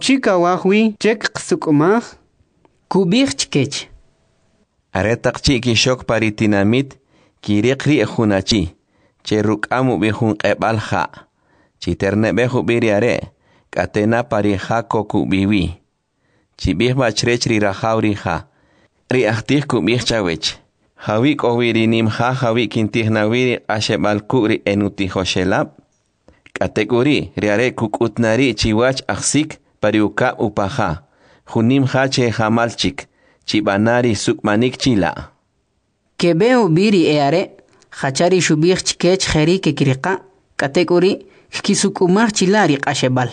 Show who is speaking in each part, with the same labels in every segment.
Speaker 1: Uchika wahwi chek qsukumah
Speaker 2: kubih chkech.
Speaker 3: Aretaqchi kishok paritinamit kiriqri ejunachi. Cheruk amu bihun qebal ha. Chiterne behu biriare. Katena parijako kubiwi. Chibih bachrechri rahauri ha. Riahtih kubih chawech. Hawik owirinim ha hawik intihnawiri ashebal kuri enutihoshelab. Kategori riare kukutnari chiwach aksik pariuka upaha. Hunim ha che hamalchik. Chibanari sukmanik chila.
Speaker 2: Kebeo biri eare. Hachari shubih chkech kheri ke kirika. Kategori kisukumah chilari ashebal.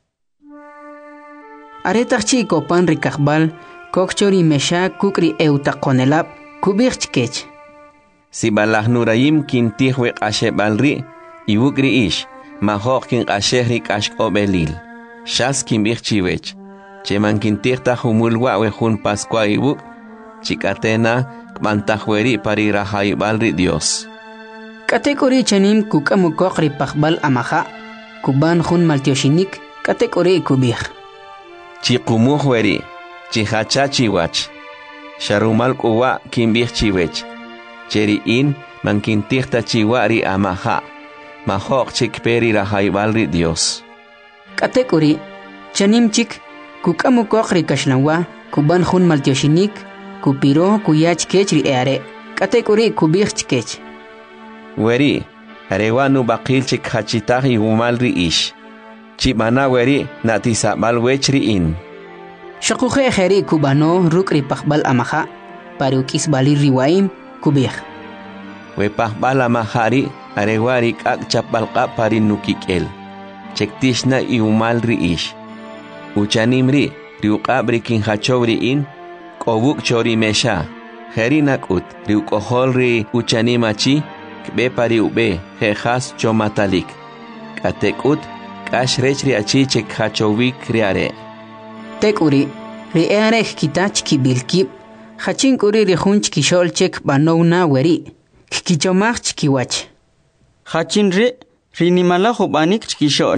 Speaker 2: Aretaqchi kopan rikakbal. Kokchori mesha kukri eutaqonelab. Kubih chkech.
Speaker 3: Si balah nurayim kintihwe ashebalri. Iwukri ish. Mahok kin ashehri kashk obelil. Shas kimbih chiwech. Cheman kintihta humulwa wehun paskwa iwuk. Chikatena kmantahweri parirahaibalri Dios.
Speaker 2: Kategori chanim kukamukokri pakbal amaha. Kuban hun maltioshinik. Kategori kubih.
Speaker 3: Chikumuhweri. Chihacha chiwach. Sharumal kuwa kimbih chiwech. Cheriin mankintihta chiwari amaha. Mahok chikperi rahaibalri Dios.
Speaker 2: Kategori chanim chik kukamukokri kashlawa. Kuban hun maltioshinik. Kupiro kuyach kechri eare. Kategori kubih chkech.
Speaker 3: Weri, arewanu bakil chik hachitahi umalri ish. Chibana weri natisabal wechri in.
Speaker 2: Shakuhe kheri kubano rukri pakbal amaha. Parukis bali riwaim kubih.
Speaker 3: We pakbal amahari arewari kak chapalka parinukikel. Chektishna iumalri ish. Uchanimri riukabri kinhachowri in. Kobuk chori mesha. Kheri nakut riukoholri uchanimachi. Kbe pari ube, jejas chomatalik. Katekut, kashrechri achi chek hachowik riare.
Speaker 2: Tekuri, riare kitach kibilkib, hachinkuri rihunch kishol chek banowna weri. Kichomach kiwach.
Speaker 1: Hachinri rinimala hubanik chkishol.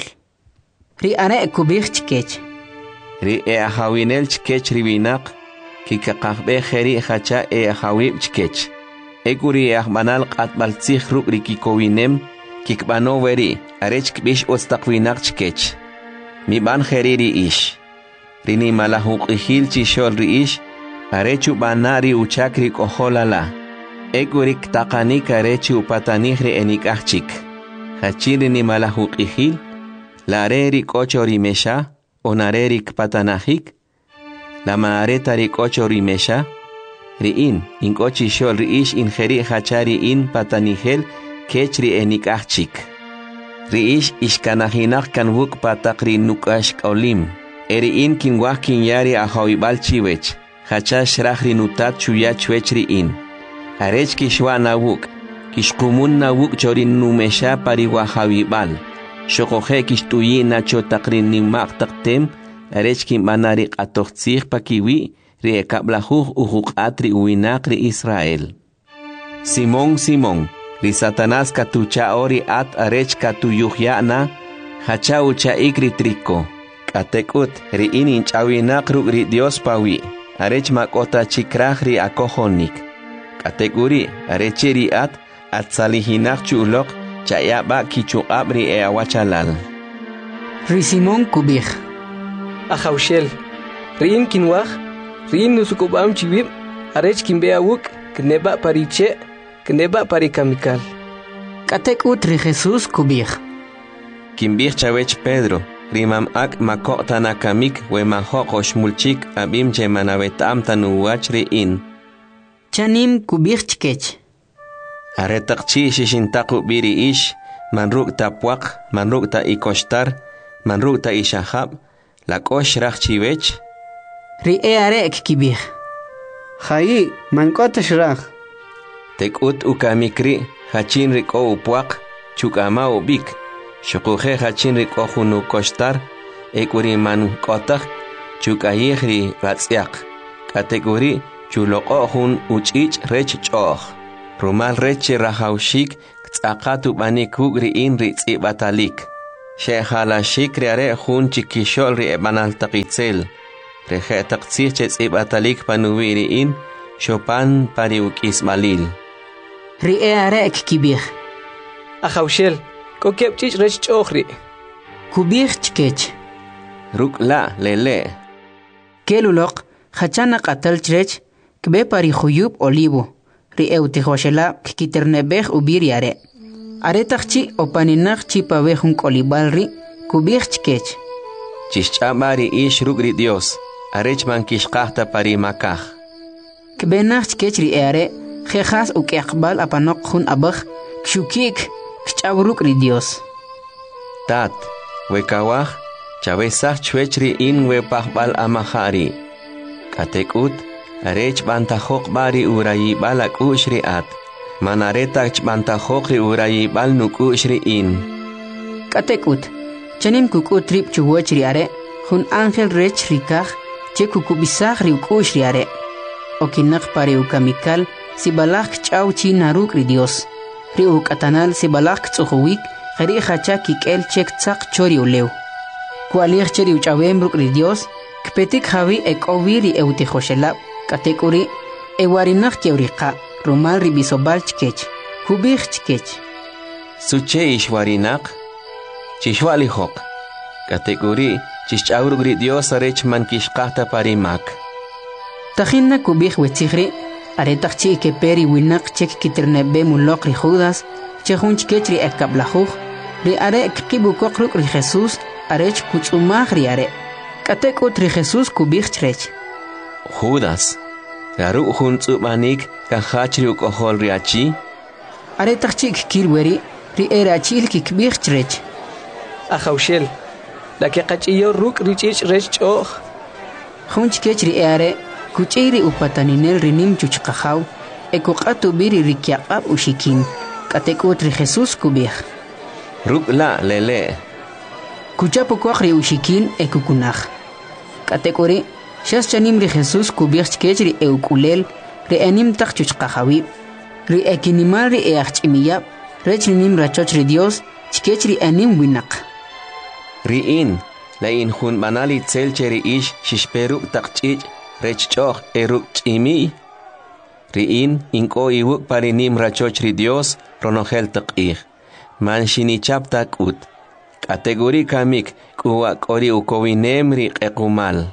Speaker 2: Riare kubich chkech.
Speaker 3: Ri ahawinel chkech riwinak. Kikakakbe kheri hacha ahawib chkech. Eguri ahmanal qatbal tsihruk rikikowinem kikbano weri arech kbish ostaqwinak chkech. Mi ban kheriri ish. Rini malahuk ihil chishol ri ish arechu banari uchakri koholala. Eguri ktaqanik arechu patanihri enikachik. Hachiri ni malahuk ihil lareri kochori mesha onareri kpatanahik la maaretari kochori mesha. Riin, inkochi shol riish in kheri hachari in patanihel kechri enikachik. Riish ishkanahinak kan wuk patakri nukash olim. Eriin kinwah kinyari ahawibal chiwech. Hachash rahri nutat chuya chwechri in. Arech kishwa na wuk. Kishkumun na wuk chorin numesha pariwahawibal. Shokohe kishtuyi na chotakri nimak taktem. Arech kimanarik atochtzich pakiwi. Riekablahuj atri uinakri Israel. Simón, Simón, ri Satanás katucha ori at arech katuyuhyana, hacha ucha ikri triko. Katekut, ri inin chawinakru ri Dios pawi, arech makota chikraj ri akohonik. Kateguri, arechi ri at salihinak chulok, chayaba kichuqab ri eawachalal.
Speaker 2: Ri Simón kubij.
Speaker 1: Ahaushel, rin kinwaj. Rin nusukubam chibib, arech kimbea wuk, kneba pariche, kneba parikamikal.
Speaker 2: Katekut ri Jesus kubij.
Speaker 3: Kimbih chawech Pedro, rimam ak makota nakamik we mahokosh mulchik abim che manavetam tanuwach ri in.
Speaker 2: Chanim kubij chkech.
Speaker 3: Aretaqchi shishintaku biri ish, manruk tapwak, manruk ta ikoshtar, manruk ta ishahab, lakosh rach chivech.
Speaker 2: Ri eare kibih.
Speaker 1: Hayi mankota shrach.
Speaker 3: Tekut ukamikri hachin riko upwak chukama ubik. Shukuhe hachin riko hunu koshtar ekuri man kotak chukayihri ratsyak. Kategori chuloko hun uchich rech choh. Rumal reche rahaushik tsakatu banikugri in ritsi batalik. Shehala shikri are hun chikishol ri ebanal taqitzel. Reje taqtsir ibatalik panuwiri in Chopin pariuk ismalil.
Speaker 2: Ri are kibir.
Speaker 1: Akhawshel, kokep chich rech chokhri.
Speaker 2: Kubir chkech.
Speaker 3: Ruk la lele.
Speaker 2: Kelulok, hachana qatal chrech, kbe pari khuyub olivo. Ri eutihoshela kikiternebeh ubiri are. Are takchi opaninach chipabeh un kolibalri, kubir chkech.
Speaker 3: Chischamari ish rugri Dios. Arechman kishqahta pari makah.
Speaker 2: Kbenach chkechri are, jejas u keqbal apanok hun abaj, kshukik, kchabruk ri Dios.
Speaker 3: Tat, wekawah, chavesach chwechri in wepahbal amahari. Katekut, arech bantahok bari urayi balak ushri at. Manaretak bantahokri urayi bal nuk ushri in.
Speaker 2: Katekut, chanim kuku trip chuwachri are, hun angel rech rikah, che kukubisach ri ukushri are. Okinak pare ukamikal, si balak chau chi naruk ri Dios. Ri ukatanal si balak tsuhuwik, geri hacha kikel chek tsak chori uleu. Kualir cheri uchawembruk ri Dios, kpetik havi ekoviri eutihoshelab, katekuri, ewarinak keurika, rumal ri bisobal chkech, kubich chkech.
Speaker 3: Suche ishwarinak, chishwalihok, katekuri, chichauruk ri Dios arechman kishqahta parimak.
Speaker 2: Tajinna kubich wetzigri, aretak chi ke peri winak chek kiternebe mulok ri Judas, chehun chkech ri ekablajuj, ri are kibukokruk ri Jesus, arech kutzumag ri are. Katekut ri Jesus kubich chrech.
Speaker 3: Judas, garu hun tsubanik kahachri ukohol ri achi.
Speaker 2: Aretak chi kilweri, ri erachil kikbich chrech.
Speaker 1: Akhawshel, la que qachiyo ruk richich rech chokh.
Speaker 2: Hun chkech ri are, kuchiri upataninel rinim chuchqajaw, ekuqatu biri rikyaqab ushikin, katekut ri Jesus kubich.
Speaker 3: Ruk la lele.
Speaker 2: Kuchapu kwakri ushikin ekukunaj. Katekuri, shas chanim ri Jesus kubich chkech ri eukulel, ri enim tak chuchqajawib, ri ekinimal ri eachchimiyab, rech rinim rachoch ri Dios, chkech ri enim winak.
Speaker 3: Riin, la in hun banali tselcheri ish shishperuk takchich, rech choch eruk chimi. Riin, inko iwuk parinim rachoch ri Dios, ronogel takich. Man shinichap takut. Kategori kamik, kuwa kori ukowinem ri ekumal.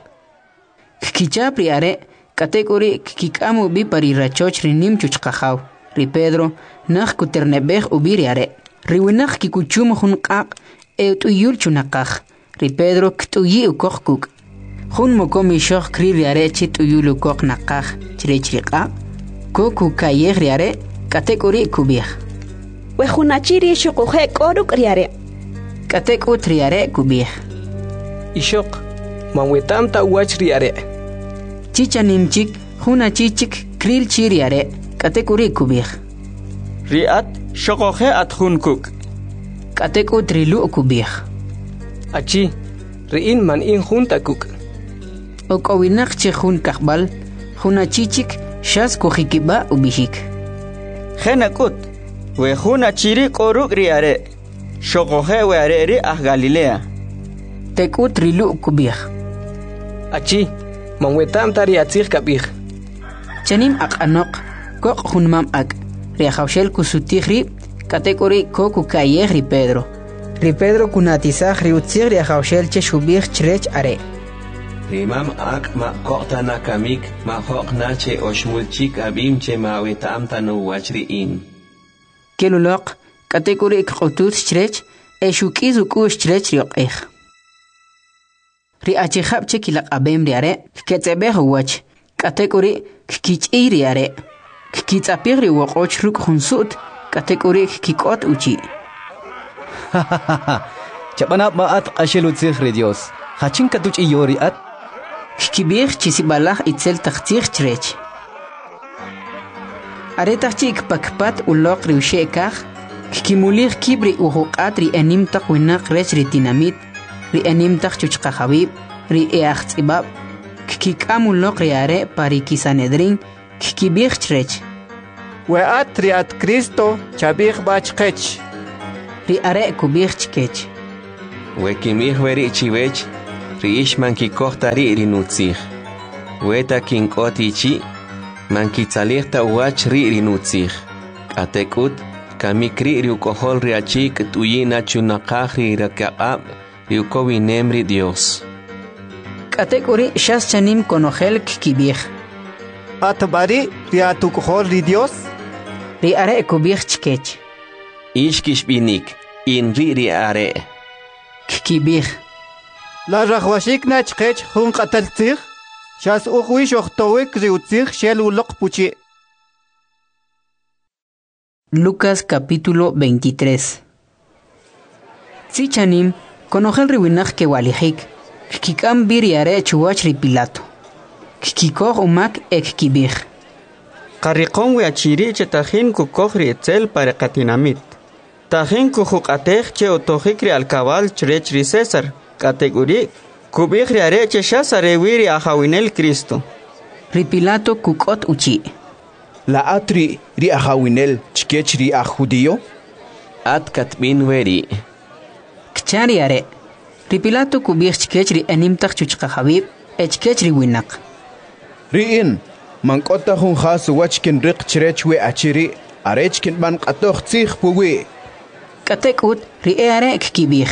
Speaker 2: Kichap ri are, kategori kikamu bi pari rachoch ri nim chuchqajaw, ri Pedro, nach kuternebeh ubiri are. Ri winach kikuchum hun qaq, tuyul chunaqaj, ri Pedro ktuyi ukoqkuk. Hun mokomi shoq kri ri are chi tuyul ukoq naqaj, chirechriqa. Koku kayej ri are, kategori kubih.
Speaker 4: Wejunachiri shukuhe koruk ri are.
Speaker 2: Katekut ri are kubih.
Speaker 1: Ishok, manwetam ta wach ri are.
Speaker 2: Chichanimchik, hunachichik kril chiri are, katekuri kubih.
Speaker 5: Riat shokohe at hunkuk.
Speaker 2: Katekut rilu kubih.
Speaker 1: Achi, riin man in junta kuk.
Speaker 2: Okowinak che hun kakbal, hunachichik shas kujikiba ubihik.
Speaker 5: Henakut, wejunachiri koruk ri are. Shokohe we are ri ah Galilea.
Speaker 2: Tekut rilu kubih.
Speaker 1: Achi, manwetam ta ri atzir kabih.
Speaker 2: Chanim ak anok, kok hunmam ak, riaxawshel kusutihri, katekuri koku kayeh ri Pedro. Ri Pedro kunatizaj ri utzir riaxawshel che shubih chrech are.
Speaker 3: Rimam ak ma kokta na kamik, ma hok na che oshmulchik abim che ma wetam tanu wachri in.
Speaker 2: Kelulok, katekuri kqutut chrech, eshukiz ukush chrech rioqih. Ri achihab che kilak abem ri are, ketzebeh wach, katekuri kich'i ri are. Kitzapir ri woqoch ruk hunsut, katekuri kikot uchi.
Speaker 6: Chapanap maat qashilut ri Dios. Hachin katuch iyori at.
Speaker 2: Kibir chisibalaj itzel tachtich chrech. Are tachik pakpat ulok ri ushekaj, kimulir kibri uhuqat ri enim taqwinak rech ri tinamit, ri enim taq chuchqajabib, ri eachtzibab, kikamulok ri are pari kisanedrin, kibir chrech.
Speaker 7: Weat riat Cristo chabih bachkech.
Speaker 2: Ri are kubir chkech.
Speaker 3: Wekimih weri chiwech, riish mankikohtari rinutzih. Weta kinkoti mankitsalihta uach rinutzih. Atekut, kamikri riukohol riachik tuyina chunakahri rakaqab riukowinemri Dios.
Speaker 2: Katekuri shas chanim konojel kibih.
Speaker 7: Atbari riatukohol ri Dios.
Speaker 2: Riare kubih chkech.
Speaker 3: Ishkish binik, inri riare.
Speaker 2: Kibih.
Speaker 7: La rahwashik na chkech hun qataltzih. Shas ukhwish ohtowik riutzih shel uloq puchi.
Speaker 2: Lucas capítulo 23. Tzichanim, konojel riwinach ke walihik, kikam biriare chuwach ri Pilato. Kikikoh umak ek kibih.
Speaker 5: Qarriqon wiachiri che tajin kukoh rietzel para katinamit. Tajin kujuqatej che otojik ri alcabal chrech ri César. Kateguri kubih riare che shasare wiri ajawinel Cristo.
Speaker 2: Ri Pilato kukot uchi.
Speaker 8: La atri ri ajawinel chkech ri a judío?
Speaker 3: At katbin weri.
Speaker 2: Kchariare. Ri Pilato kubih chkech ri animtach chuchqahabib, echkech ri winak.
Speaker 8: Riin, mankota hun khasu wachkin riq chrech we achiri, arechkin man qatoh tzih puwi.
Speaker 2: Katekut ri eare kibih.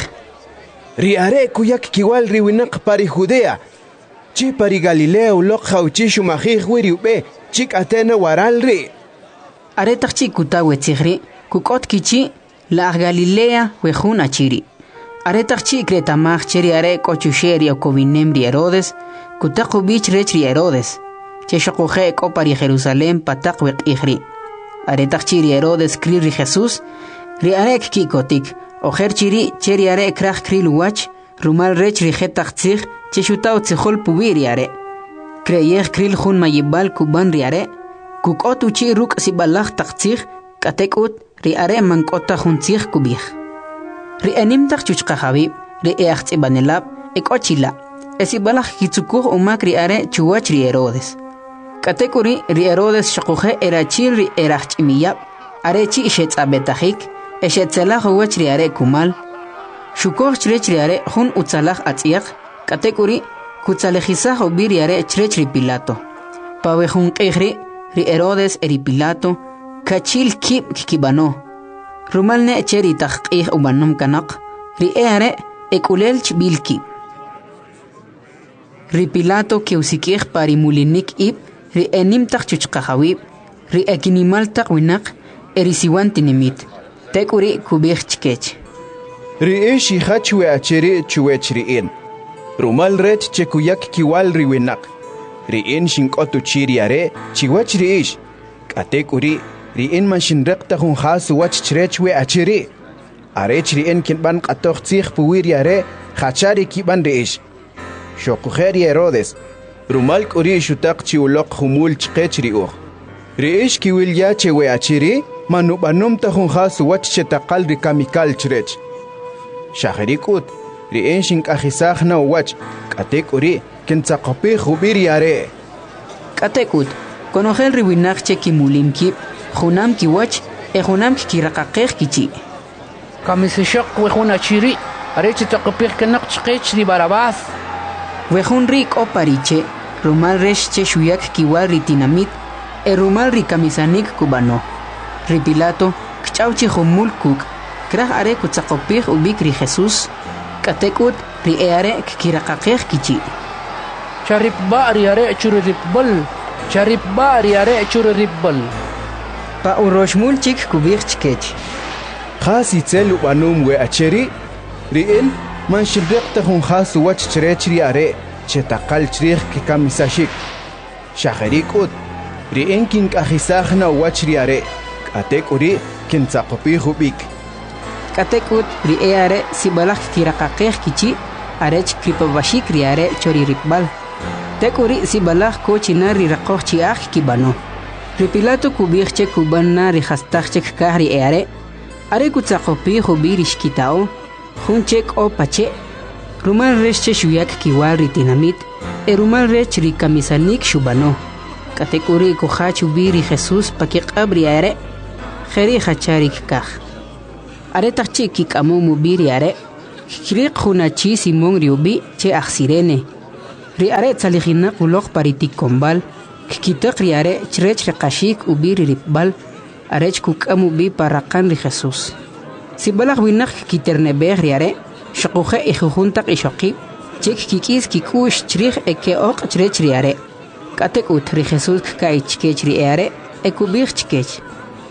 Speaker 8: Ri are kuyak kiwal ri winak pari Judea. Chi pari Galilea ulok khawchi shumahih wiri ube. Chik atena waral ri.
Speaker 2: Aretach chikuta wetzihri, kukot kichi, la Galilea wejun achiri. Aretach chikreta mach cheri are kochusheri o kovinemri Herodes, kutaku bich rechri Herodes. Cheshokoje kopari Jerusalem patak wek ihri. Aretach chiri Herodes kriri Jesús, ri arek kikotik, ojer chiri cheri are krach kriluwach, rumal rechri jetach tzich, cheshutao tzihol pubiri are. Creyeh kril jun mayibal kuban riare, kukot uchi ruk sibalach taktzich, katekut riare mankota juntzich kubih. Ri animtach chuchqahabib, ri eachz ibanelab, ekochila, esibalach kitzukuh umak riare chuwach ri Herodes. Katekuri ri Herodes shakuhe erachil ri erach imiyab, arechi ishetz abetajik, eshetzelach uwach riare kumal, shukoh chrech riare jun utzalach atziach, katekuri Kutzalejizah obiriare chrech ri Pilato. Pawejun kehri ri Herodes eri Pilato, kachil kib kibano. Rumalne cheri taqih ubanum kanak, ri eare ekulelch bilki. Ri Pilato keusikih pari mulinik ib, ri enim tak chuchqahawib, ri ekinimal tak winak, eri siwantinimit. Tekuri kubih chkech.
Speaker 8: Ri ishi hachwe achiri chuwech riin. Rumal rech chekuyak kiwal riwinak. Riin shinkotu chiriare chiwach riish. Katekuri riin man shinrekta hun khasu wach chrechwe achiri. Arech riin kinban qatoh tzih puwiriare khachari kiban riish. Shokuheri Herodes. Rumal kuri shutak chiulok humul chqech riuh. Riish kiwilya chewe achiri manubanum ta hun khasu wach chetakal rikamikal chrech. Shahrikut riin shinkajisaj na uwach, katekuri kintzaqopih ubiriare.
Speaker 2: Katekut, konojel riwinach che kimulim kip, junam kiwach, junam kirakaqej kichi.
Speaker 9: Kamisishak wejun achiri, arechi taqopih kenak chqech ri Barabás.
Speaker 2: Wejun rik o pariche, rumal resh che shuyak kiwal ritinamit, rumal rikamisanik kubano. Ri Pilato, kchauchi humul kuk, kraj are kutzaqopih ubik ri Jesús, katekut ri eare kirakaqej kichi.
Speaker 9: Charip ba ri are churribbal, charip ba ri are churribbal.
Speaker 2: Pa uroshmul chik kubih chkech.
Speaker 8: Khasi tselu banum we acheri riin man shibrekta hun khasu wach chrechri are chetakal chrich kikamisashik. Shahrikut riin kin kahisajna wachri are katekuri kintzaqopih ubik.
Speaker 2: Katekut ri eare sibalach kirakaqej kichi, arech kripabashik ri are chori ripbal. Tekuri sibalach kochina ri raqoj chiach kibano. Ri Pilato kubih che kubanna ri hastach chek kahri eare, are kutzaqopih ubirish kitao, jun chek o pache, rumal rech che shuyak kiwal ritinamit, rumal rech ri kamisanik shubano. Katekuri kuhach ubiri Jesús pakiqabri eare, kheri hacharik kaj. Are tachiki kamu mubiri are, Kiriq hunachi Simón riubi che axirene. Riare tsalijina ulok paritik kombal. Kikitak riare chrech rekashik ubi riripbal. Arech kukamu bi parakan ri Jesús. Si balak winak kiternebe riare. Shakuhe ijuhuntak ishokib. Chek kikis kikush chrich eke ok chrech riare. Katek ut ri Jesús kai chkech riare. Ekubich chkech.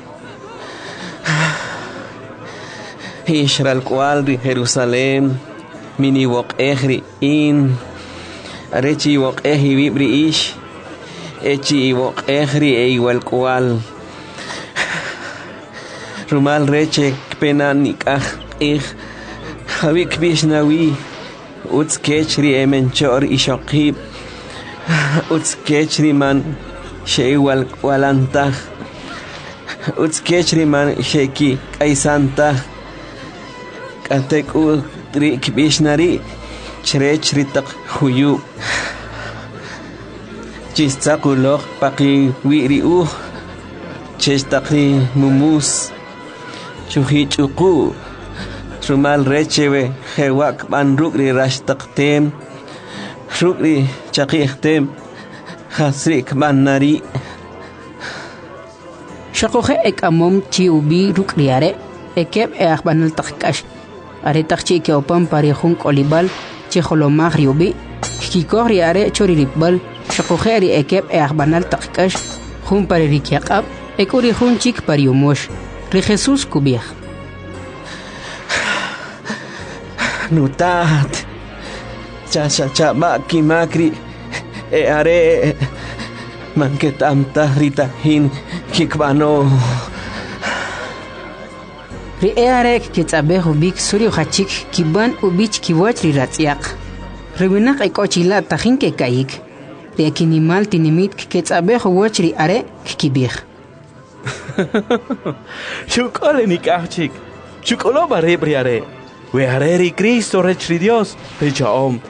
Speaker 3: Israel cual de Jerusalén, mini wok ehri in, arechi wok ehi vibri ish, echi wok ehri e igual cual. Rumal reche penan nikah havik bishnawi, uts kechri emenchor ishokib, uts kechri man she igual cualantah, uts kechri man sheki kaisantah. Atek u trik bishnari chrech ritak huyu chistakulok paki wiri u chestakri mumus chuhi chuku rumal rechewe hewak ban rukri rashtaktem rukri chakihtem hasrik banari
Speaker 2: Shakohe ek amom chi ubi rukriare ekeb e akbanal takkash Aretak chi ke opan parihun kolibal chi holomag riubi kikori are choriribal shakojeri ekep e akbanal takkash hun paririkiaqab ekuri hun chik pariumosh ri Jesús kubih
Speaker 3: Nutat cha makri e are manketam tahrita hin kikbano
Speaker 2: Ri earek kitsabe hubik suri khachik kiban ubich kiwach ri ratsiaq Riwinak ikochila tahin ke kayik Ri kinimal tinimit kitsabe huwach ri are kibih
Speaker 10: Shukole nikachik Shukolo bare briare We are ri Cristo rechri Dios Pechaom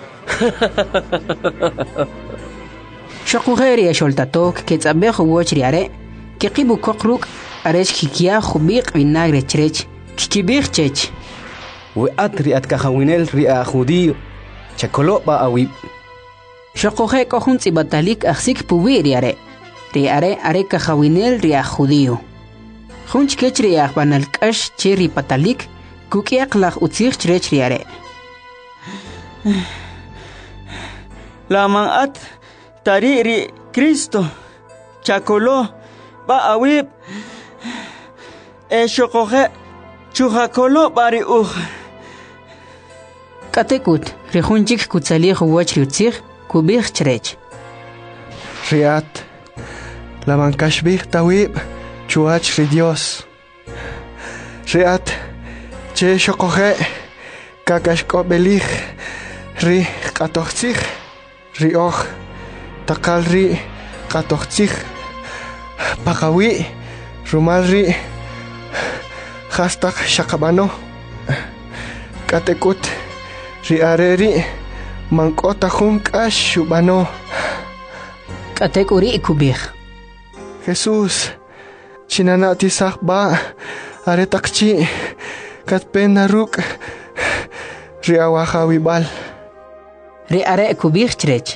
Speaker 2: Shakugeri esholtatok kitsabe huwach ri are Kiqibu kokruk aresh kikia khubik vinagre chrech Kikibir chech.
Speaker 6: We atri at kahawinel ria judío. Chakolo ba awib.
Speaker 2: Shakohe kohun batalik aksik puwi riare. Riare are kahawinel ria judío. Hunch kech ria banal kash cheri patalik. Kukiak lach utsir chrech riare.
Speaker 5: Lamang at tari ri Cristo. Chakolo ba awib. Shakohe Chujakolo bari
Speaker 2: Katekut, rehunchik kutsali huwach riutzir, kubir chrech.
Speaker 11: Riat, la mankashbir tawib, chuach ri Dios. Riat, che shokohe, kakashko belich, ri katochzich, ri och, takal ri katochzich, pakawi, rumal ri, Hashtag Shakabano Katekut Riareri Mankota Hunkash Shubano
Speaker 2: Katekuri Kubir
Speaker 11: Jesús Chinanati Sakba Aretakchi Katpena Ruk Riawahawibal
Speaker 2: Riare Kubir Chrech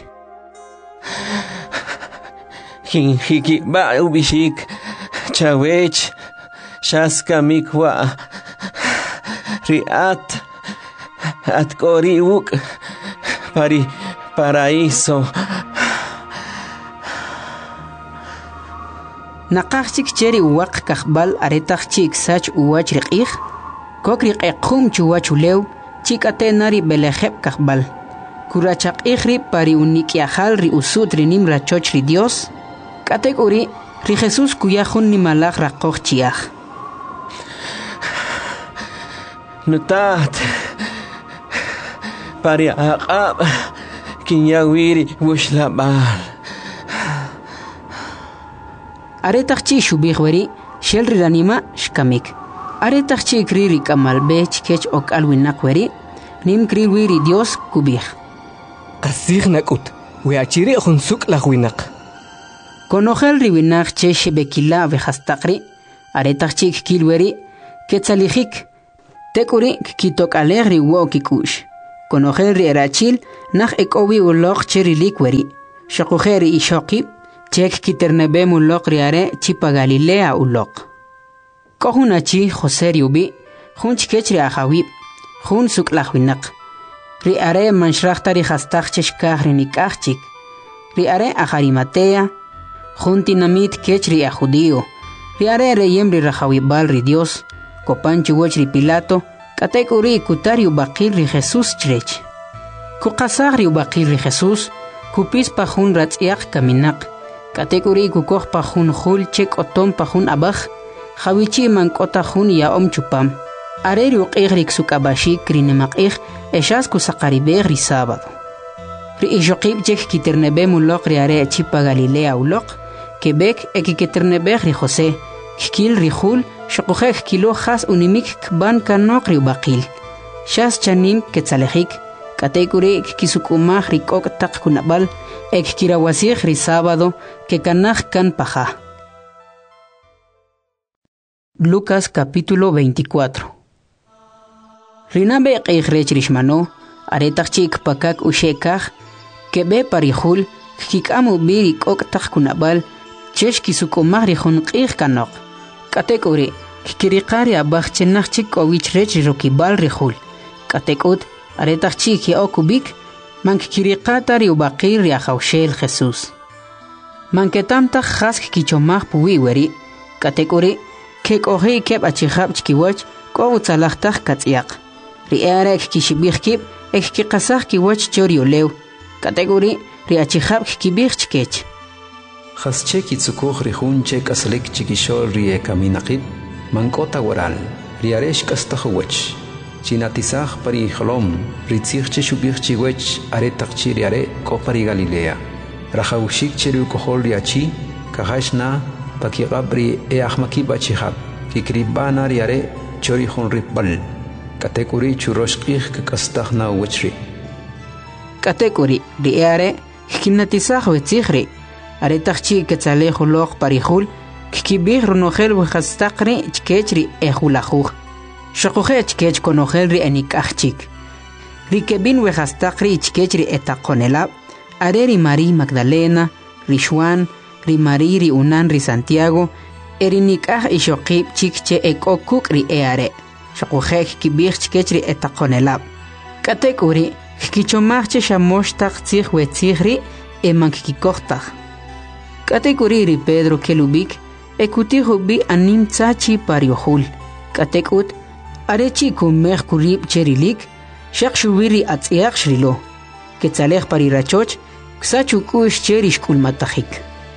Speaker 3: Hiki ba ubishik Chawech Shaska mikwa riat at koriuk paraíso
Speaker 2: Naqachik cheri waq kahbal aretachik sach uwach riqih kokri qequm chuwach ulew chikate nari belejeb kahbal kurachaq ihri pari unikiahal ri usut rinim rachoch ri Dios katek uri ri Jesús kuyahun ni malach raqoch chiach
Speaker 3: Nutat pari aqab kinyawiri wushlabal
Speaker 2: Aretachchi shubihwari shelri ranima shkamik Aretachchi kriri kamalbe chikech ok alwinakwari nim kriwiri Dios kubih
Speaker 6: Qasig nakut we achiri khunsuk lagwinak
Speaker 2: Konojel riwinak che shebekila vehastaqri Aretachchi kilweri ketsalijik Tekuri kitok alegri wo kikush. Conocer ri erachil nach ekowi ulok cheri likweri. Shakujeri ishokib chek kiternebe mulok riare chipa Galilea ulok. Kohunachi Jose riubi jun chikechri ahawib jun suklahwinak. Riare manshrachtari hastach cheshkah rinikachik. Riare aharimatea jun tinamit kechri ajudio. Riare reyemri rahawibal ri Dios. Copanchi wochri Pilato katekuri kutari ubaqil ri Jesús chrech. Kukasagri ubaqil ri Jesús kupis pa jun ratz'iaq kaminak. Katekuri kukoh pa jun jul chek otom pa jun abaj. Jawichi mankota jun yaom chupam. Areri uqigri ksukabashik rinemaqig eshas kusaqaribeg ri sábado. Ri ishokib chek kiternebe mulok ri are chipa Galilea ulok. Quebec ekiketernebeg ri José. Kikil ri jul shokujek kilo has unimik kban kanok ri ubaqil. Shas chanim ketzalejik. Katekuri kisukumaj ri kok tak kunabal. Kirawasig ri sábado que kanaj kan paja. Lucas capítulo 24. Rinabe qeijrech rishmano, aretachik pakak ushekaj, kebe parihul, kikamu biri kok tak kunabal, chesh kisukumaj ri jun qeij kanok. Katekuri, kikirikari abaj chenaj chik owich rech rokibal rihul. Katekut, aretachik ya okubik, mankikirikata ri ubaqir ri ajawshel Jesús. Manketamta jask kichomaj puwiweri, katekuri, kek ohi keb achihab chkiwach, ko utzalachtaj katz'iaq. Ri erek kishibij kib, ek kikasaj kiwach choriolew. Katekuri, ri achihab kibij chkech.
Speaker 12: Jasche kitzukuj ri jun chek aslik chikishol ri kaminaqib, mankota waral, ri aresh kastajuwach. Chinatisaj pari jolom, ritzig cheshubij chiwech aretaq chiriare ko pari Galilea. Rajawshik cheriu kohol riachi, kahashna, pakigabri ahmakib achihab, kikribana riare chori jun ripbal. Katekuri churoshqij kakastajna wechri.
Speaker 2: Katekuri riare, kinatisaj wetzigri, aretaqchi ketzalejo log parihul, kikibij runojel wejastaqri chkechri ejulajuj. Shokuje chkech konojel ri enikachik. Rikebin wejastaqri chkechri etaqonelab, areri Mari Magdalena, ri Juan, ri Mari ri Unan ri Santiago, erinikaj ishokib chikche ekokuk ri eare. Shokuje kibij chkechri etaqonelab. Katekuri, kichomajche shamoshtaq tzij wetzigri emankikikohtaj. Katekuri ri Pedro kelubik, ekutijubi anim tzachi pariohul. Katekut, arechi kumej kurib cherilik, shak shubiri atziaq shrilo. Ketzalej parirachoch, ksachukush cherish kulmatajik.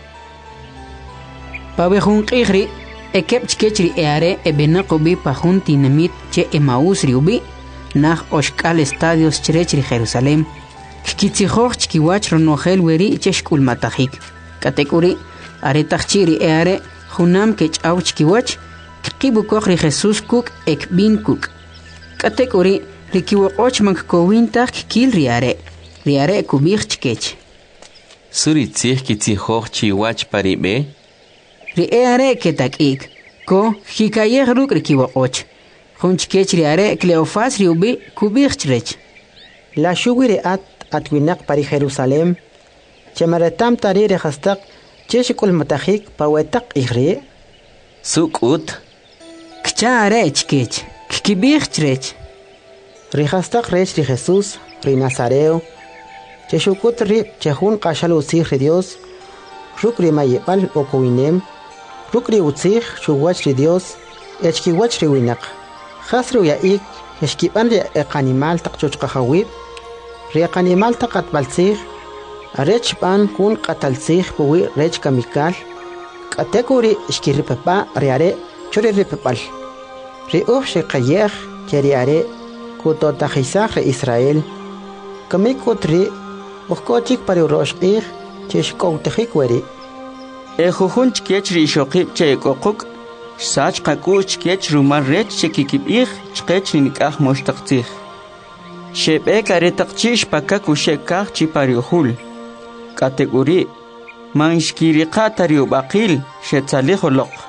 Speaker 2: Pabejun qigri, ekeb chkechri eare ebenaqubi pajun tinamit che Emaús riubi, nach oshkal estadios chrechri Jerusalem, kikitzijoj chkiwach ronojel weri chesh kulmatajik. Katekuri, aretachchiri eare, junam kech'aw chkiwach, kibukoj ri Jesús kuk ekbin kuk. Katekuri rikiwoqoch mankowintaj kil riare kubij chkech.
Speaker 3: Suri tzij kitzijoj chiwach paribe?
Speaker 2: Riare ketakik, ko kikayej ruk rikiwoqoch. Jun chkech riare Cleofas riubi kubij chrech.
Speaker 13: La shuwi riat atwinak pari Jerusalem, chemaretam tari rehastak cheshikul matajik pawetak igri.
Speaker 3: Sukut.
Speaker 2: Kchare chkech, kibij chrech.
Speaker 13: Rihastak rech ri Jesús, ri Nazareo, cheshukut ri chehun qashal utzig ri Dios, ruk ri mayepal okowinem, ruk ri utzig shuwach ri Dios, echkiwach ri winak. Khas ri uyaik, eshkipan ri ekanimal tak chochqahawib, ri ekanimal tak atbaltzig, arech pan kun qataltzig puwi rech kamikal, katekuri eshkiripapa riare chori ripapal. Ri shekayej cheriare kutotajisaj ri Israel, kamikutri ukochik pari uroshqij cheshkowtejik weri.
Speaker 5: Ejujun chkech ri ishokib che ekokuk, sach qakuch chkech rumal rech che kikibij chkech rinikaj moshtaqtzij. Shebek aretaqchish pakak ushekaj chi pariuhul. Kateguri, manshkiriqa tariubaqil shetzalij oloq.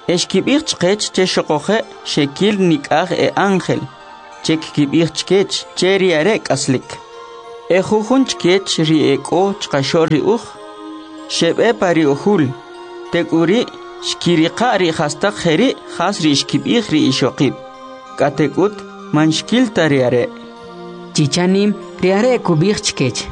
Speaker 5: Eshkibich chkech che shokoje shekil nikaj e ángel. Chek kibich chkech che riarek aslik. E jujun chkech ri eko chkashor ri uj. Shebe pari ujul. Tekuri shkiriqa ri hastak jeri has ri ishkibich ri ishokib. Katekut manshkil tariare.
Speaker 2: Chichanim riare kubich chkech.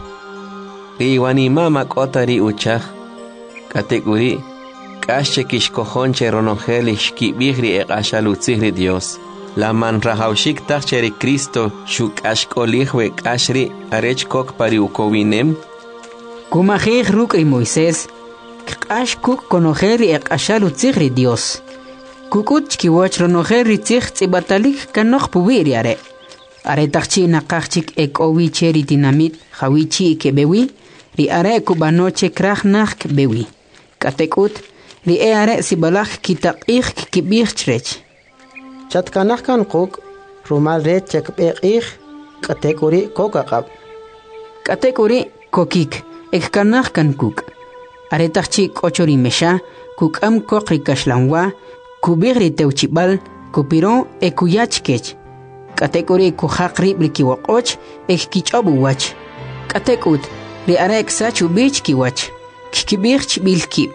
Speaker 3: Riwanima makota ri uchaj. Katekuri Kasche kishkojonche ronogel ishkibihri eqashalutzihri Dios. La manrahaushik tacheri Cristo shukashkolihwe kashri arechkok pari ukowinem.
Speaker 2: Kumajej rukri Moisés. Kash kuk konogeri eqashalutzihri Dios. Kukut chkiwach ronogeri tzih tzibatalik kanoj pubiri are. Are tachchi nakachik ekowi cheri dinamit hawichi kebewi. Ri are kubanoche krach nach bewi. Katekut Ri eare si balak kitaqih kibih chrech.
Speaker 13: Chatkanah kan kuk rumal red chekbeh katekuri kokaqab.
Speaker 2: Katekuri kokik ekkanah kan kuk. Aretachchi kochori mesha kukam kokri kashlanwa kubihri teuchibal kupiron ekuyachkech. Katekuri kuhaqri blikiwakoch ekkichobuwach. Katekut ri are eksachu bichkiwach. Kibich bilki.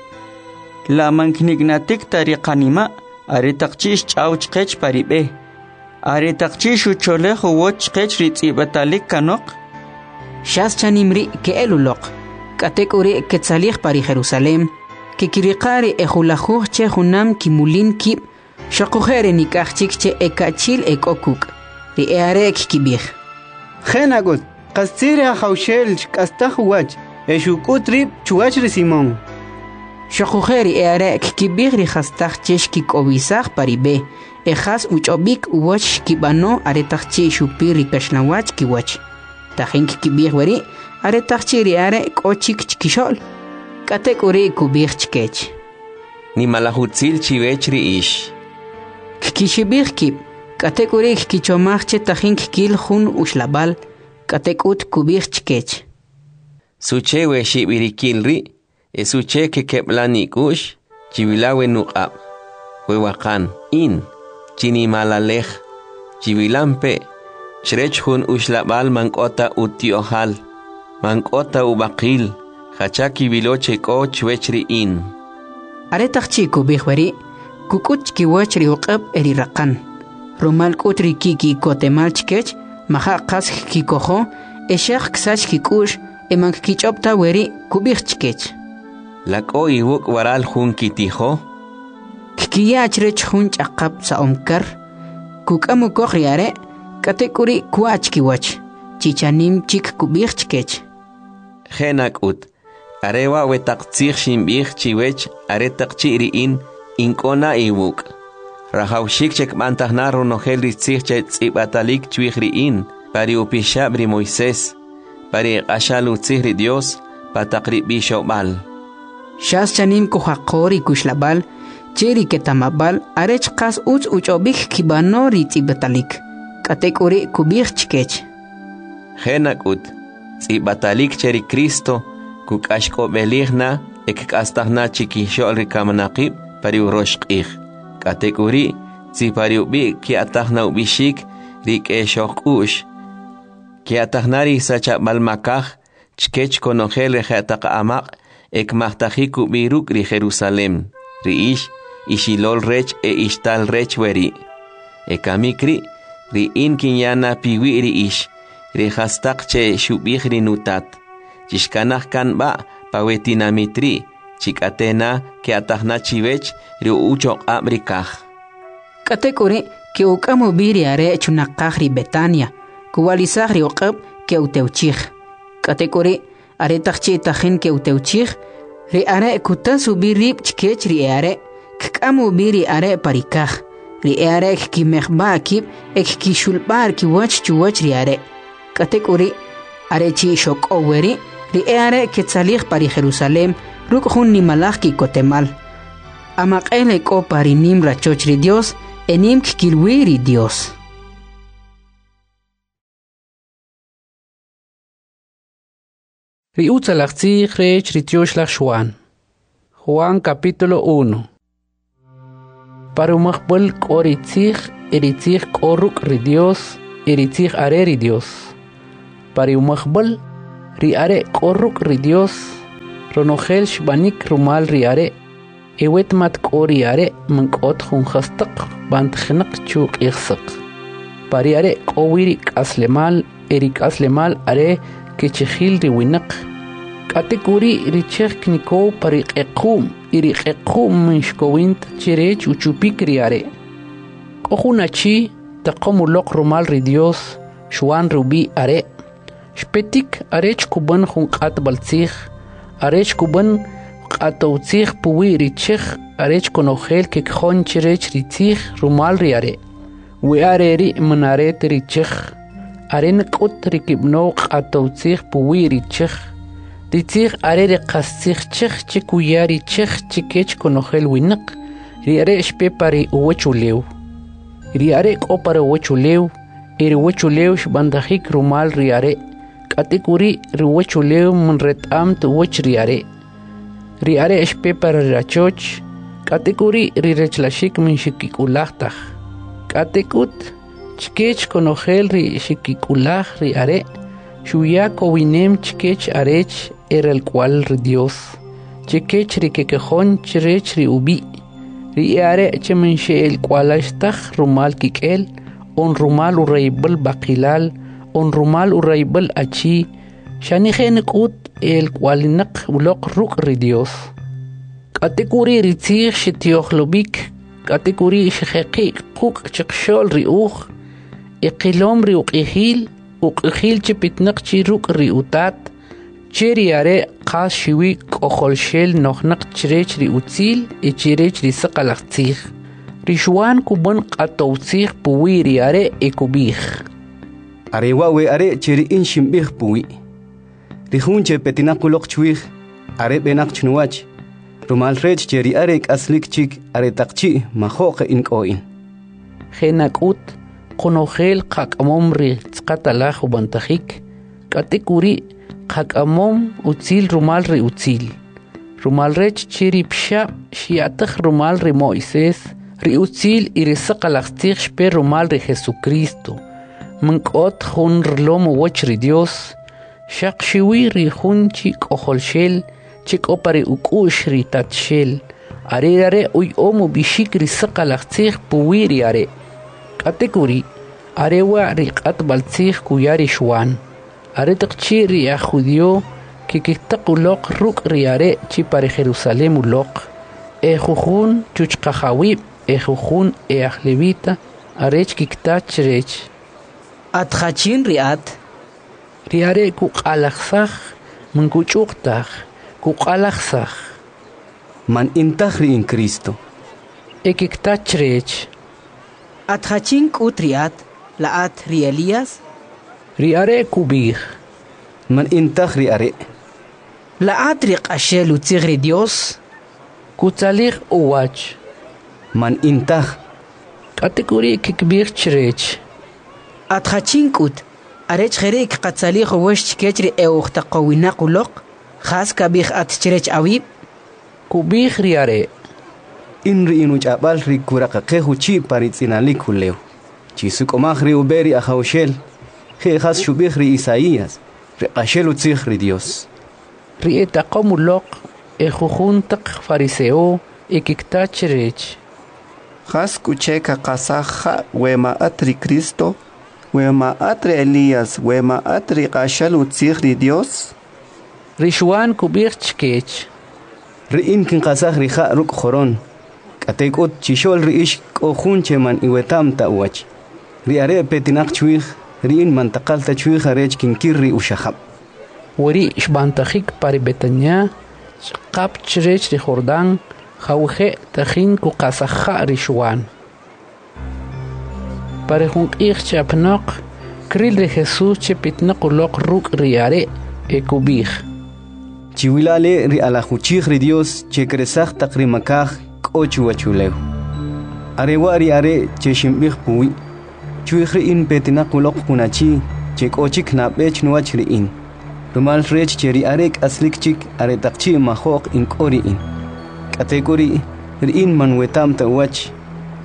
Speaker 5: La manknignatik tariqanima aritaqchish ch'awchqech paribe aritaqchish ucholej wochqech ritz'ibatalik kanoq
Speaker 2: shas chanimri keeluloq katekuri ketsalij pari Jerusalem kikiriqari ejulajuj che junam kimulin kib shaqujere nikajchik che ekachil ekokuk ri earek kibij
Speaker 5: Genagut qastsira hawshel kastaj wach eshukutrib chuach ri Simón
Speaker 2: Shokujeri eare kibigri hastaj cheshki kobisaj paribe. Ejas uchobik uwach kibano aretachchi shupiri kashnawach kiwach. Tajink kibigweri aretachchi riare kochik chkishol. Katekuri kubig chkech.
Speaker 3: Ni malahutzil chivechri ish.
Speaker 2: Kishibig kib. Katekuri kichomachche tajink kil hun ushlabal. Katekut kubig chkech.
Speaker 3: Suchewe shibirikilri. Esuche que keplani kush, chivilawe nuqab, huewakan, in, chinimalalej, chivilampe, shrechhun ushlabal mankota utiohal, mankota ubakil, hachaki viloche ko chwechri in.
Speaker 2: Aretachchi kubihweri, kukuch kiwachri uqab erirakan, rumal kutri kiki kotemal chkech, maha qas kikojo, eshak ksach kikush, emank kichopta weri kubih chkech.
Speaker 3: Lako iwuk waral hun kitijo.
Speaker 2: Kikiyachrech hun chaqab sa omkar. Kukamu kokhriare. Katekuri kuach kiwach. Chichanim chik kubich chkech.
Speaker 3: Genak ut. Arewa wetaktsich shimbich chiwech aretakchiriin inkona iwuk. Rahaushik chek mantahnaru nohel ritzich tsibatalik chwihriin. Pari upishabri Moisés. Pari ashalu tzihri Dios. Patakri bishobal.
Speaker 2: Shas chanim kuhaqori kushlabal, cheri ketamabal, arech qas uchobik kibano ritzibetalik. Katekuri kubich chkech.
Speaker 3: Genak ut, tzibetalik cheri Cristo, kukashko beligna, ekastahna chikishol rikamanaqib, pari uroshqih. Katekuri, tzipari ubi kiatahna ubishik, rik eshokush. Kiatahnari sacha balmakaj, chkech konogel rehataka amaq, ek mahtajiku biruk ri Jerusalem, ri ish, ishilol rech e ishtal rech weri. E kamikri, ri in kinyana piwi ri ish, ri hastak che shubih ri nutat. Chishkanach kan ba, pawetinamitri, chikatena ke atahna chivech ri uchok abrikaj.
Speaker 2: Katekuri, ke ukamu biri are chunakaj ri Betania, kuwalisaj ri uqab ke uteuchij. Katekuri, aretachchi tajin ke uteuchij, ri are kutasu birib chkech ri are, kkamu biri are parikaj, ri are kimejba akib ek kishulbar kiwach chuwach ri are. Katekuri, are chi shok oweri, ri are ketzalij pari Jerusalem, ruk hun nimalaj ki kotemal. Amaqele ko pari nim rachoch ri Dios, enim kikilwi ri Dios.
Speaker 9: Riutzalachtzich rech ritiosh lach Juan. Juan capítulo 1. Parumaqbal eritzig koruk ri Dios, eritzig are ri Dios. Parumaqbal ri are koruk ri Dios, ronogel shbanik rumal ri are, ewet mat kori are mankot hun khastaq bant khnaq chuk ikhsaq. Pari are kowiri kaslemal, erik aslemal are kechihil ri winaq. Katekuri richek niko pari qequm iri qequm minshkowint chirech uchupik ri are. Kohunachi taqomu loq rumal ri Dios, shuan rubi are. Shpetik arech kuban hun qat baltzig, arech kuban qatowtzig puwi richech arech konogel kekjon chirech ritzig rumal ri are. We are ri manaret richech, are nkut rikibno qatowtzig puwi richech. Ritzig are ri qastzig chech chikuyari chech chikech konogel winaq, ri are shpepari uwechulew. Ri are kopara uwechulew, iri uwechulew shbandajik rumal ri are. Katikuri riwechulew munretam tuwech ri are. Ri are shpepara rachoch, katikuri rirechlashik min shikikulajtaj. Katikut chkech konogel ri shikikulaj ri are. Shuya kowinem chkech arech el cual ri Dios. Chkech ri kekejon chirech ri ubi. Ri are chemenche el cualashtaj rumal kikel, on rumal ureibel bakilal, on rumal ureibel achi, shanigen kut el cualinak ulok ruk ri Dios. Katekuri ritzig shitiohlobik, katekuri shekeki kuk chekshol ri uj, iqilom ri uqihil, uqihil chipitnak chiruk ri utat, chiri are qas shiwi koholshel nohnak chirech ri utzil, chirech ri saqalaqtzig. Rishuan kuban qatowtzig puwi ri are ekubij.
Speaker 6: Are wawe are chiri in shimbih puwi. Rihunche petinakulok chwih, are benak chnuach. Rumal rech cheri are aslik chik are takchi mahoke in koin.
Speaker 9: Genakut konogel qakamom ri tzqatalaj ubantajik, katekuri qakamom utzil rumal ri utzil. Rumal rech chiri psha shiataj rumal ri Moisés, ri utzil iri saqalaqtzig shpe rumal ri Jesucristo. Mankot hun rlom wach ri Dios, shaq shiwi ri hun chik oholshel, chik opari ukush ri tatshel. Are uy omu bishik ri saqalaqtzig puwi ri are. Katekuri, arewa ri qat baltzig kuyari shuan. Are taqchi ri a judio, kikitaq ulok ruk ri are chi pare Jerusalem ulok. Jujun chuchqajawib, jujun ahlevita, arech kiktach rech.
Speaker 2: Atjachin riat.
Speaker 9: Ri are kuqalaxaj, munkuchuktaj, kuqalaxaj.
Speaker 6: Man intaj ri in Cristo.
Speaker 9: Kiktach rech.
Speaker 2: Atjachin kutriat, laat ri Elías.
Speaker 9: Ri are kubij.
Speaker 6: Man intaj ri are.
Speaker 2: Laat ri qashel utzig ri Dios.
Speaker 9: Kutzalig uwach.
Speaker 6: Man intaj.
Speaker 9: Katekuri kikbir chirech.
Speaker 2: Atjachin kut, arech kherik qatzalig uwesh chkechri euchta qawina qulok, khas kabij at chirech awib.
Speaker 9: Kubij ri are.
Speaker 6: Inri inu chabal ri kuraqaqehu chi paritzinalik huleu. Chisuk omaj ri uberi ajaushel. Khas shubij ri Isaías. Ri qashel utzig ri Dios.
Speaker 9: Ri etaqom ulok, jujun taq fariseo, kiktach rech.
Speaker 14: Khas kucheka qasaja wema atri Cristo, wema atri Elías, wema atri qashel utzig ri Dios.
Speaker 9: Rishuan kubij chkech.
Speaker 6: Ri inkin qasaj ri ja ruk khoron. Katekut chishol ri ish kohun cheman iwetam ta'wach. Ri are petinak chwih, ri in mantaqal ta chwih arech kinkirri ushahab.
Speaker 9: Wari shbantajik pari Betania, qap chirech ri Jordán, jawje tajin ku qasaja rishuan. Pare jun q'ij chapnoq, kril ri Jesús chepitnaq ulok ruk ri are ekubij.
Speaker 6: Chiwilale ri alajuchij ri Dios che kresaj taqrimakaj k'ochu wachulew. Arewa ri are che shimbij puwi. Chwij ri in petinaq ulok kunachi che k'ochik nab'ech nuwach ri in. Rumal rech che ri are k'aslik chik are taqchi majoq in k'ori in. Katekuri ri in manwetam ta'wach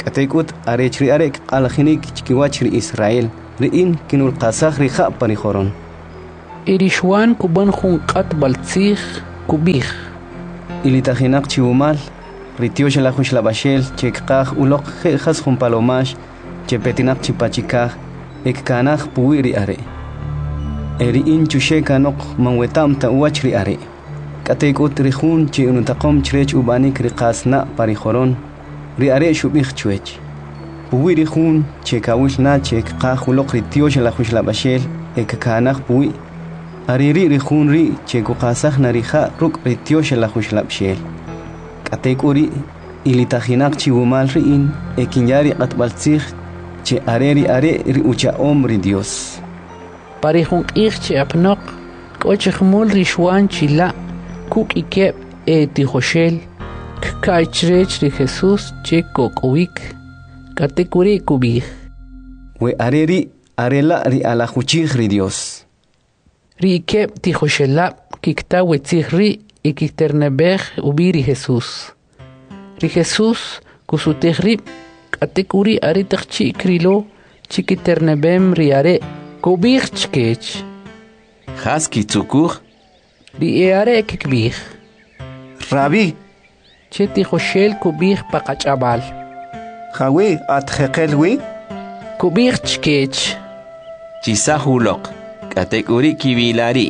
Speaker 6: Katekut arechri arek alhinik chikiwachri Israel. Riin kinul qasakh riha parihoron.
Speaker 9: Irishwan kuban junqat baltzig kubih.
Speaker 6: Ilitahinak chiumal. Ritiosh la hush la bashel chekqah ulok khas jun palomash chepetinak chipachikah ekkanah puwiri are. Eri in chushe kanok manwetam ta uachri are. Katekut rihun chi unutaqom chrech ubanik riqasna parihoron. Ri are shubih chuech. Puwiri hun chekawil na chekqah ulok ritiosh la hush la bashel ekkanah puwi. Ariri rihun ri chekuqasah nariha ruk ritiosh la hush la bashel. Katekuri ilitahinak chiwumal riin ekinyari qatbaltzig che areri are ri ucha omri Dios.
Speaker 9: Parihun che apnok kochkhmul rishwan chila kuk ikep tihoshel kkaichrech ri Jesus che kokowik katekuri kubih.
Speaker 6: We areri arela ri ala huchig ri Dios.
Speaker 9: Ri ikep tihoshela kikta wetzigri ikiternebej ubiri Jesus. Ri Jesus kusutegrib katekuri are takchi krilo chikiternebem riare kubih chkech.
Speaker 3: Haski tzukur.
Speaker 9: Ri are kikbih.
Speaker 14: Rabbi.
Speaker 9: Cheti hoshel kubih pakachabal.
Speaker 14: Hawi atjekelwi.
Speaker 9: Kubih chkech.
Speaker 3: Chisahulok katekuri kibilari.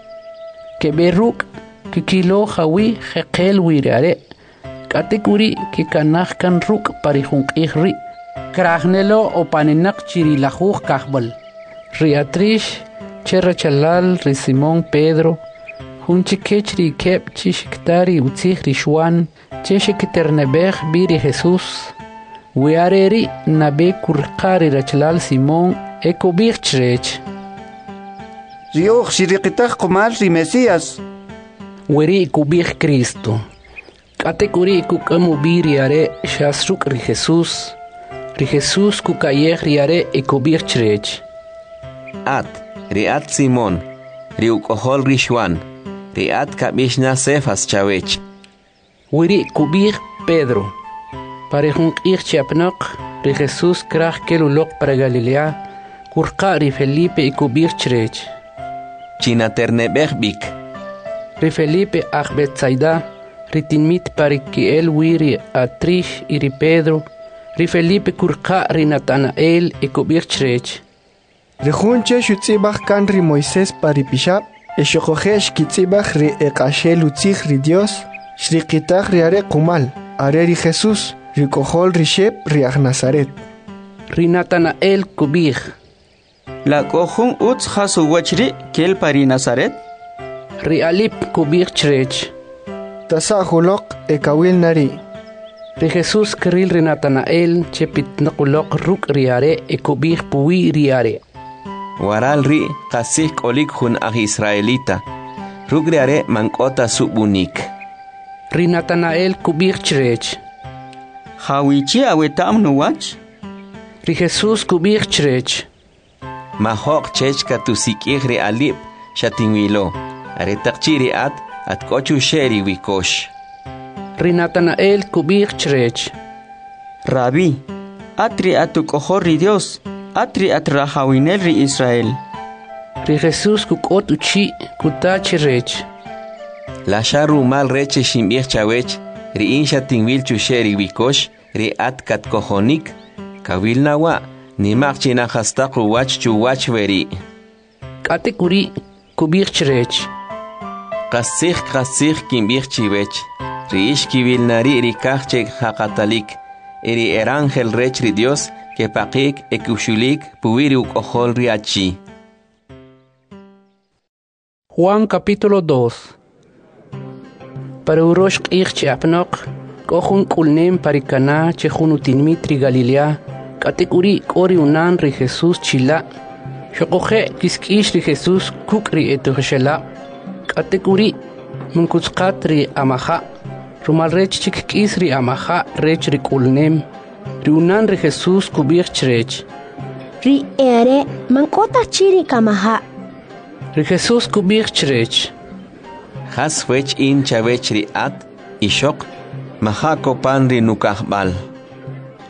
Speaker 9: Keberuk kikilo hawi hekel wirare katekuri kikanah kan ruk parihun ihri krahnelo opaninak chirilahuj kahbal riatrish cherachalal ri Simón Pedro hunchikech ri kep chishiktari utzih rishwan cheshikiternebej biri Jesus wiareri nabe kurqari rachalal Simón ekobich chrech
Speaker 14: Rioch shiriqitah qumal ri Mesías
Speaker 9: Weri kubih Cristo. Katekuri kukamu biriare shasruk ri Jesus. Ri Jesus kukayeh riare ekubih chrech.
Speaker 3: Riat Simón. Riukohol rishwan. Riat kabishna sefas chawech.
Speaker 9: Weri kubih Pedro. Parehun chapnok. Ri Jesus krah kelulok para Galilea. Kurqa ri Felipe ekubih chrech.
Speaker 3: Chinaternebech bik.
Speaker 9: Ri Felipe Betsaida, ri tinmit parikiel wiri atrish iri Pedro, ri Felipe kurqa ri Natanael ekobir chrech.
Speaker 11: Ri junche shutzibach kan ri Moisés paripishab, eshokojesh kitzibach ri eqashel utzig ri Dios, shriqitach ri are kumal, are ri Jesús, ri kohol ri shep ri Nazaret.
Speaker 9: Ri Natanael kubih.
Speaker 5: La kohun utz hasu wachri kel pari Nazaret.
Speaker 9: Ri alip kubih chrech.
Speaker 11: Tasahulok ekawil nari.
Speaker 9: Ri Jesus kril ri Natanael chepit nakulok ruk riare ekubih puwi riare.
Speaker 3: Waral ri kasih kolik hun ah Israelita. Ruk riare mankota subunik.
Speaker 9: Ri Natanael kubih chrech.
Speaker 5: Hawichi awetam nuwach.
Speaker 9: Ri Jesus kubih chrech.
Speaker 3: Mahok chechka tusikih ri alip shatingwilo. Are takchiri at kochu sheri wikosh.
Speaker 9: Ri Natanael kubih chrech.
Speaker 5: Rabbi, atri atukohor ri Dios, atri atrahawinel ri Israel.
Speaker 9: Ri Jesus kukot uchi kutachi rech.
Speaker 3: La sharu mal reche shimbih chawech, ri insha tingwil chusheri wikosh, ri at kat kohonik, kawil nawa, ni makchina hastaku wach chuwach veri.
Speaker 9: Katekuri kubih chrech.
Speaker 3: Kasih kimbih chiwech, ri ish kiwil nari ri kachek hakatalik, ri erangel rech ri Dios, que pakik ekushulik puwiri ukohol ri achi.
Speaker 9: Juan capítulo 2. Para urosh qich apnok, kohun kulnem parikana chehunutin mitri Galilea, katekuri kori unan ri Jesus chila, shokoje kiskish ri Jesus kukri etuhshela, katekuri munkutskat ri amaha, rumal rech chikkis ri amaha rech ri kulnem, ri unan ri Jesus kubich chrech.
Speaker 4: Ri ere mankota chiri kamaha.
Speaker 9: Ri Jesus kubich chrech.
Speaker 3: Has wech in chavech ri at, ishok, mahako pan ri nukahbal.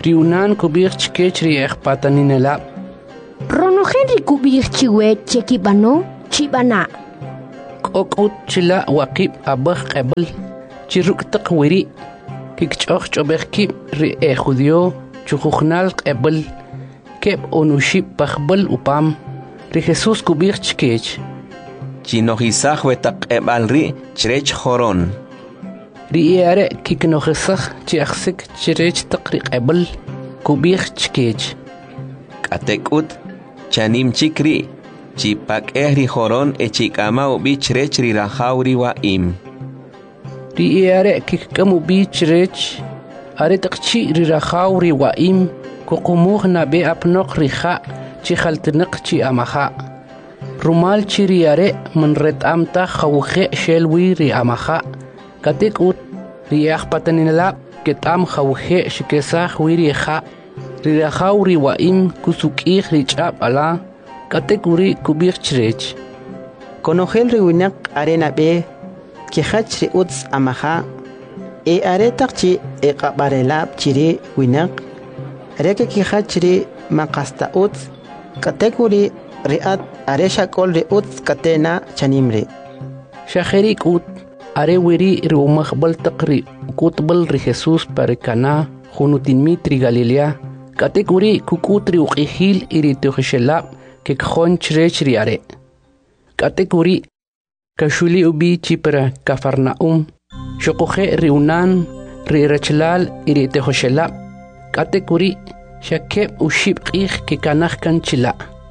Speaker 9: riunan kubir chkech ri ekpataninela.
Speaker 15: Rono Henry kubir chiwe chekibano chibana.
Speaker 9: Kokut chila wakib abah qabel chiruk taqwiri kikchoch chobekib ri judio chukhnal qabel keb onushib bakhbel upam ri Jesus kubir chkech.
Speaker 3: Chinohisaj wetaqebal ri chrech joron.
Speaker 9: Riere kiknohisaj chiaxik chrech taqri qabel kubir chkech.
Speaker 3: Katekut chanim chikri chipak ehri joron echikama ubi chrech ri rajauri wa im.
Speaker 9: Riere kikamu bi chrech are taqchi ri rajauri wa im kokumuh na be apnoq riha chi khaltnaq chi amaha. Rumal chiriare man ret amta khawkhe shelwi ri amaha katekut ri akhpatanila ketam khawkhe shikesa khwiri kha ri khawri wa im kusuki khrichab ala katekuri kubir chrech
Speaker 13: konogel ri winak arena be ki khachri uts amaha e are taqchi e qabarela chiri winak reke ki khachri maqasta uts katekuri riat aresha kol ri uts katena chanimre
Speaker 9: shakhrik ut are wiri ri umakhbal taqri kutbal ri Jesus parikana khunutin mitri galilea katekuri kukutri uqihil iri tukhshela ke khon chrech ri are katekuri kashuli ubi chipra kafarnaum shokhe ri unan ri rachlal iri tukhshela katekuri shakeb ushib qih ke kanakh kan chila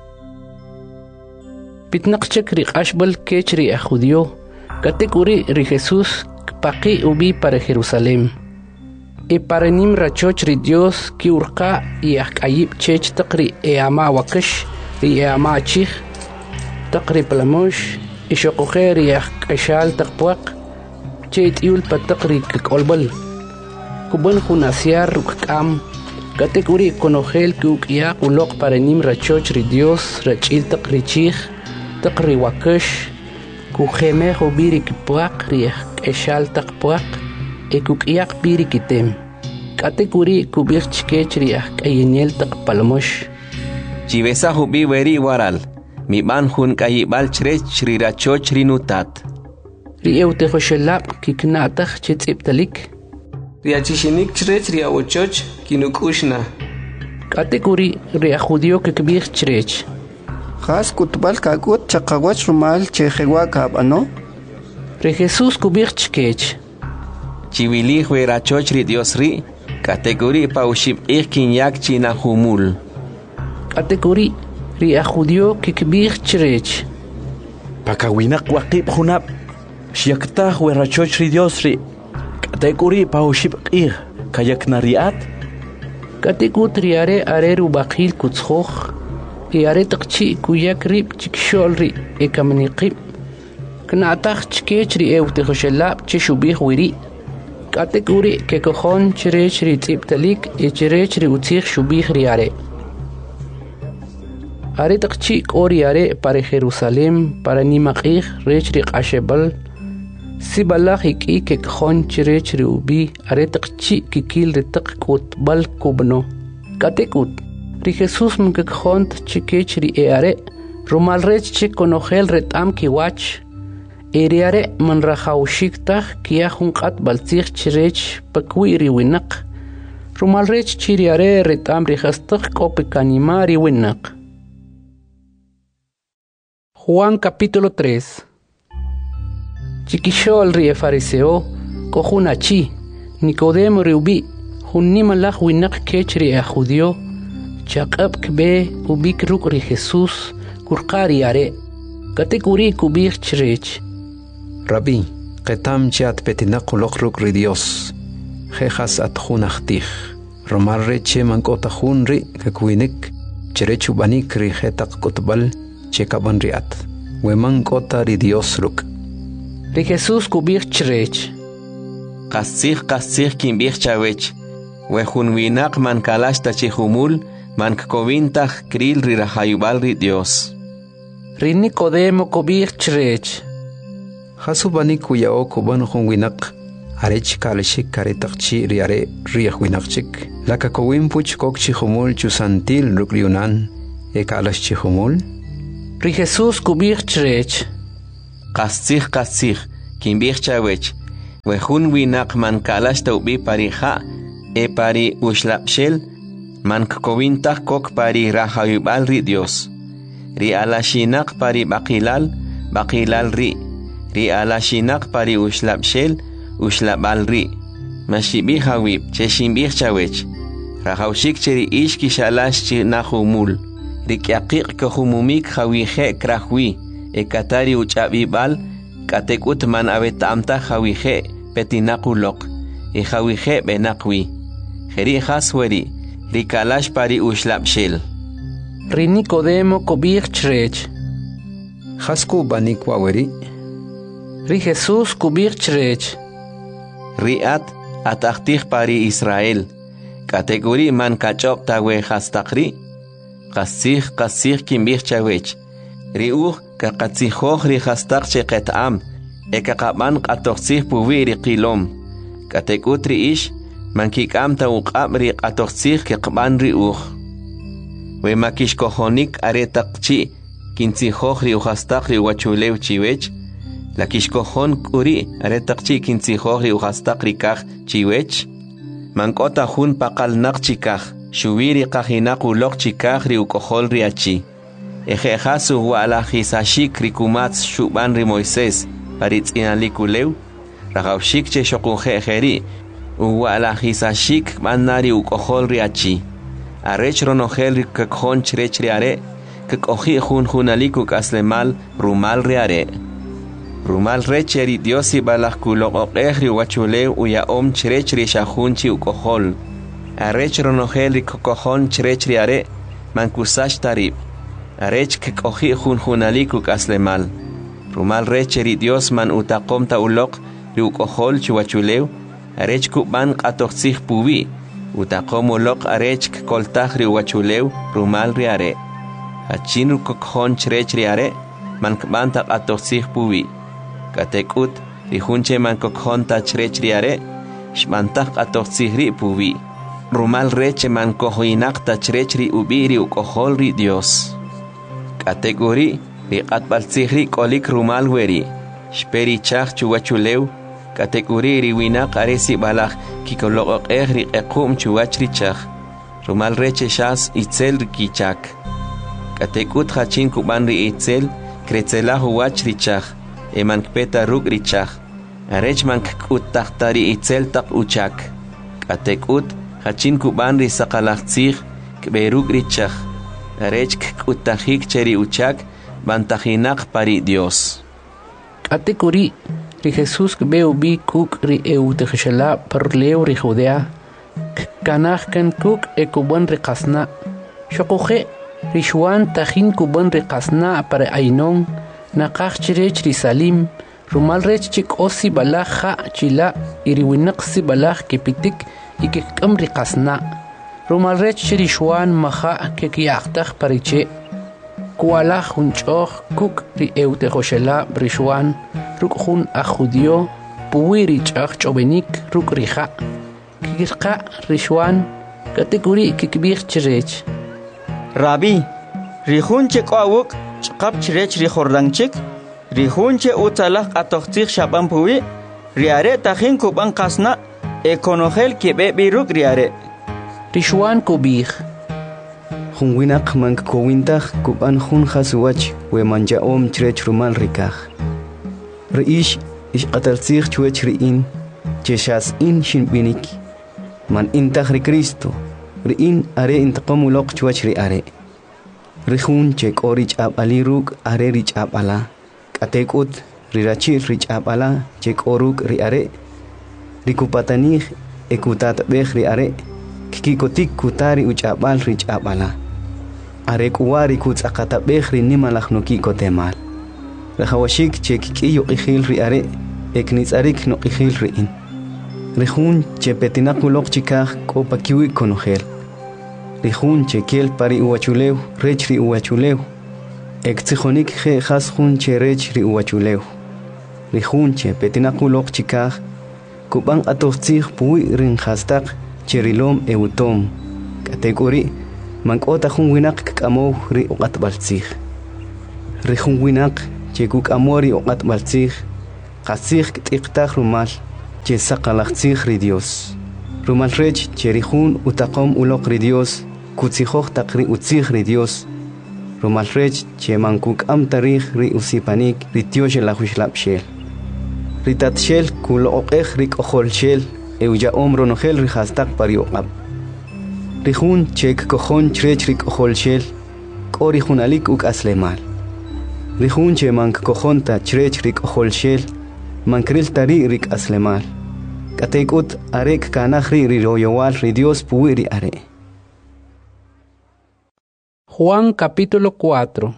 Speaker 9: pitnaqchek ri qashbal kechri judio katekuri ri Jesus paqi ubi para Jerusalem e para nim rachoch ri Dios ki urqa y ayib chech taqri e ama wakash ri e ama chih taqri plamosh e shoqoher y ashal taqwaq chet yul pataqri kolbal kuban khunasiar rukam katekuri konogel ki uqya uloq para nim rachoch ri Dios rachil taqri chih taqri wakash kukheme hobiri kipaq rieh eshal taqpaq e kukiyak biri kitem katekuri kubir chkech rieh kayenel taqpalmosh
Speaker 3: chibesa hubi weri waral mi ban hun kayibal chrech rirachoch rinutat
Speaker 9: riewte khoshelab kiknatach chitsiptalik
Speaker 1: riachishinik chrech riawochoch kinukushna
Speaker 9: katekuri riajudio kikbir chrech
Speaker 14: Khas kutbal kakut chaqawach rumal chejewa kabano.
Speaker 9: Re Jesus kubir chkech.
Speaker 3: Chiwili huerachoch ri Dios ri kategori paushib kinyak china humul.
Speaker 9: Kategori ri ajudio kikbir chrech.
Speaker 10: Pakawinak waqib hunab. Shiakta huerachoch ri Dios ri kategori paushib kayak nariat.
Speaker 9: Kategut riare areru bakhil kutskhoch. Iare taqchi kuyak rib chikshol ri ekamniqib knatakh chkech ri ewte khoshela chishubih wiri kategori ke kokhon chrech ri tiptalik e chrech ri utikh shubih ri are taqchi kori are para Jerusalem para nimaqih rech ri qashebal sibalakh iki ke kokhon chrech ri ubi are taqchi kikil ri taq kutbal kubno katekut ri Jesus mkekhont chikech ri eare rumal rech chikonogel retam kiwach eriare man rahaushiktaj kiahun qat baltzig chrech pakwi ri winaq rumal rech chiriare retam ri hastaq kopekanima ri winaq Juan capítulo 3 Chikishol ri fariseo kohunachi Nicodemo ri ubi hunnimalaj winaq kech ri judio chaqab kbe ubik ruk ri Jesus kurqari are katekuri kubir chrech
Speaker 12: Rabbi qetam chat petinaq uloq ruk ri Dios jejas at khunaqtij romar reche mankota khunri kakwinik cherechu banik ri jetaq kutbal chekaban riat weman kota ri Dios ruk
Speaker 9: ri Jesus kubir chrech
Speaker 3: qasig kimbir chawech we hunwinaq man kalashta chihumul man kovintaj kril ri rahayubal ri Dios.
Speaker 9: Ri Nicodemo kubir chrech.
Speaker 12: Hasubani kuyao kuban hunwinak arech kalshik karetaqchi riare riyahuinaqchik lakakowin puch kokchi humul chusantil rukriunan ekalashchi humul
Speaker 9: ri Jesús kubich chrech
Speaker 3: qastzij kimbich chawech wejun winaq man kalash tawbi parija pari ushlapshel man kowintaq kok pari rahayubal ri Dios ri alashinaq pari baqilal ri alashinaq pari ushlapshel ushlabal ri mashibi hawib cheshimbich chawech rahawshik cheri ishki shalash chi nahumul ri kyaqiq kohumumik hawije krahwi ekatari uchabibal katekut man abetamta hawije petinaquloq hawije benaqwi jeri hasweri ri kalash pari ushlapshel
Speaker 9: ri Nicodemo kubich chrech
Speaker 12: hasku banikwaweri
Speaker 9: ri Jesús kubich chrech
Speaker 3: riat ataqtij pari Israel kategori man kachop tawe hastaqri qasij kimbich chawech riuj kaqatzijoj ri hastaq cheqetam ekaqaban qatoqsij puwi ri qilom katekut ri ish man kik'am ta uq'ab ri qatoqsij keqban riuj we makishkojonik aretaqchi kintzijoj ri uhastaq ri wachulew chiwech la kishkojon kuri aretaqchi kintzijoj ri uhastaq ri kaj chiwech mankota jun paqalnaq chikaj shubiri qajinaq uloq chikaj ri ukojol ri achi ejejasu wala jisashik ri kumats shuban ri Moisés paritz'inalikulew rajawshik che shoquje jeri wala jisashik manari ukojol ri achi arech ronojel ri kakjon chrech ri are kakoji junaliku kaslemal rumal ri are rumal recheri Diosi balaj kuloqoqej ri wachulew uyaom chrech ri shajunchi ukojol arech ronojel ri kokojon chrech ri are mankusash tarib arech kakoji junaliku kaslemal rumal recheri Dios man utaqom ta uloq ri ukojol chiwachulew arech kuban qatoqsij puwi utaqom uloq arech koltaj ri wachulew rumal ri are hachin kokojon chrech ri are man kbanta qatoqsij puwi katekut ri junche man kokjon ta chrech ri are shmantaj qatoqsij ri puwi rumal reche man kojoinaq ta chrech ri ubi ri ukojol ri Dios kategori ri qatbaltzij ri kolik rumal weri shperi chaj chuwachulew kategori ri winaq aresi balaj kikoloqoqej ri qequm chuwach ri chaj rumal reche shas itzel ri kichak katekut hachin kuban ri itzel kretzelah wach ri chaj eman kpeta ruk ri chaj arech man kut tahtari itzel taq uchak katekut hachin kuban ri saqalaqtzij kberuk ri chaj arech kutajik cheri uchak bantajinaq pari Dios
Speaker 9: kategori ri Jesús kbeu bi kuk ri eutejela parleu ri Judea kanaj kan kuk ekuban ri qasna shoquje ri Juan tajin kuban ri qasna para ainon naqaj chrech ri Salim rumal rech chik osi balaja chila iri winaqsi balaj kepitik ikikam ri qasna rumal rech ri Juan maja kekiyaqtaj pariche kuala junchoj kuk ri eutejoshela ri Juan ruk jun a judio puwiri chaj chobenik ruk rija kikirqa ri Juan kategori kikbich chrech
Speaker 5: Rabbi ri junche qawuk chqap chrech ri jordangchik ri junche utalaq atoqtij shaban puwi ri are tajin kuban qasna ekonojel kebe ruk ri are
Speaker 9: ri Juan kubich
Speaker 6: Junwinaq man kowintaj kuban jun haswach we manjaom chrech rumal rikaj Riish qataltzij chwech riin cheshas in shinbinik man intaj ri Cristo riin are intaqamuloq chwech ri are rihun chek orich abali ruk are rich abala katekut rirachil rich abala chek oruk ri are rikupatanij ekutat bej ri are kikotik kutari uchabal rich abala are kuwari kutzaqata bej ri nimalaj nokiko temal rajawashik chek kiyo qijil ri are eknitzarik no qijil riin rihun chepetinaquloq chikaj kopakiwi konojel rihun chekel pari uwachulew rech ri uwachulew ektsijonik je jas jun che rech ri uwachulew rihun chepetinaquloq chikaj kuban atoxtzig puwi rin hastak cherilom eutom kategori mankota jun winak kamo ri oqat baltzig ri jun winak chekuk amori oqat baltzig qasig tiqtaq rumal che saqalaqtzig ri Dios rumal rech cherihun utaqom uloq ri Dios kutzijoj taqri utzig ri Dios rumal rech che mankuk am tarij ri usipanik ri Dios la hushlapshel ritat shel kulo oqej rik ojol shel euja omro nogel ri hastak pari oqab rijun chek kojon chrech rik ojol shel kori junalik uk aslemal rijun che mank kojonta chrech rik ojol shel mankril tari rik aslemal katekut arek kanaj ri royowal ri Dios puiri are.
Speaker 9: Juan capítulo 4.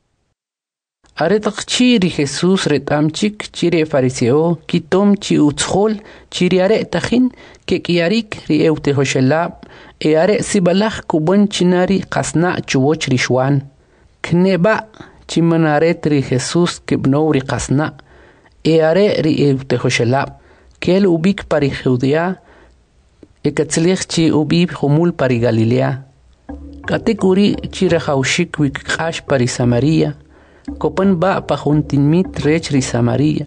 Speaker 9: Aretak chiri Jesús retamchik chiri fariseo kitom chi utschol chiri are tajin ke kiarik ri eute hoshelab e are sibalach kubon chinari qasna chuwoch rishwan kneba chimanaret ri Jesús kebno ri qasna e are ri eute hoshelab kel ubik pari Judea e katzlich chi ubib humul pari Galilea katekuri chiri haushik wik qash pari Samaria Kopan ba pajuntinmit rech ri Samaria.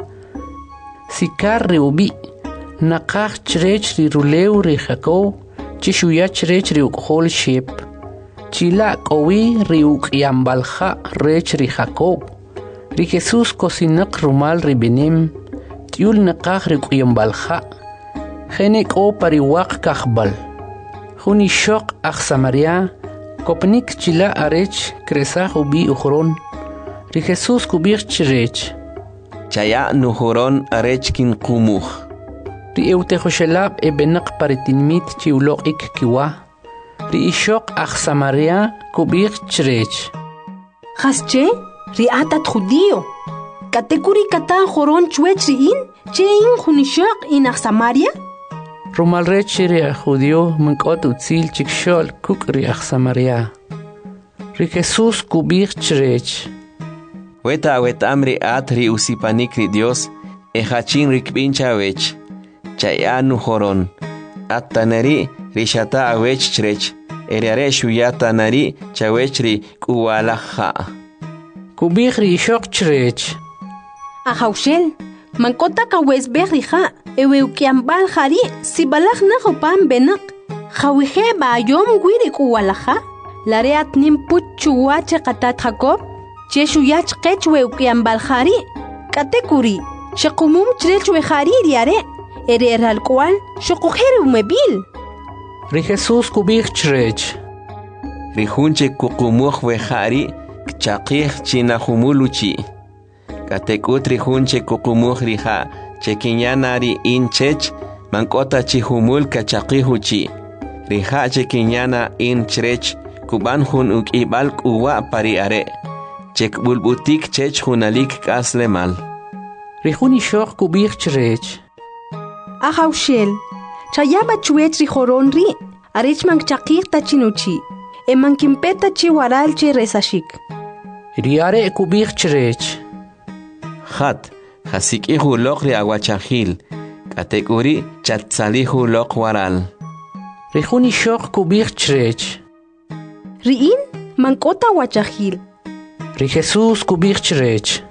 Speaker 9: Sikar ri ubi. Nakach rech ri ruleu ri Jacob. Chishuyach rech ri ukhol shep. Chila kowi ri ukyambalja rech ri Jacob. Ri Jesus kosinak rumal ri benem. Tiul nakach ri ukyambalja. Genek o pariwak kachbal. Juni shok ach Samaria. Kopnik chila arech kresach ubi ukhron. Ri Jesús kubich chirech.
Speaker 3: Chaya nuhuron arech kin kumuh.
Speaker 9: Ri eutehoshelab e benak paritinmit chiulok ik kiwa. Ri ishok ach Samaria kubich chirech.
Speaker 15: Hasche, ri atat judío. Katekuri kata joron chuech ri in, che in junishok in ach Samaria?
Speaker 9: Rumal rech ri judío munkot utzil chikshol kuk ri ach Samaria. Ri Jesús kubich chirech.
Speaker 3: Weta amri atri usipanik ri Dios hachin rikbincha wech chaya nuhoron attanari rishata awech chrech eriare shuyata nari chawech ri kuwalaha
Speaker 9: kubich ri shok chrech
Speaker 15: Ahaushel mankota kawes berija eweukiambal hari sibalach na hopan benak khawije ba yom gwiri kuwalaha lareat nimput chuwache qatat Jacob Cheshu yach qechwe ukiambal khari katekuri shaqumum chrechwe khari riare erer alqual shoqojeru mebil
Speaker 9: Ri Jesús kubich chrech
Speaker 3: Ri hunche kuqumuj we khari kchaqih china humuluchi katekut ri hunche kuqumuj riha chekinyanari inchech mankota chi humul kachaqihuchi riha chekinyana in chrech kuban hun ukibal kuwa pari are Chek bulbutik chech hunalik kasle mal.
Speaker 9: Rijuni shok kubich chrech.
Speaker 15: Ahaushel. Chayaba chuech ri joron ri. Arech mank chakir tachinuchi. E mankimpeta chi waral chi resashik.
Speaker 9: Riare kubich chrech.
Speaker 3: Khat. Hasik ihu lok ri awachahil. Kategori chatsalihu lok waral.
Speaker 9: Rijuni shok kubich chrech.
Speaker 15: Riin mankota wachahil.
Speaker 9: Ri Jesús kubich chrech.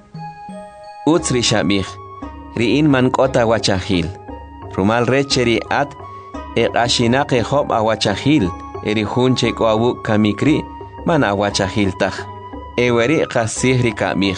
Speaker 3: Utz ri shabich. Riin mankota wachahil. Rumal recheri at ashinak hob awachahil. Eri hunche ko awu kamikri man awachahil tach. Eweri qasih ri kamich.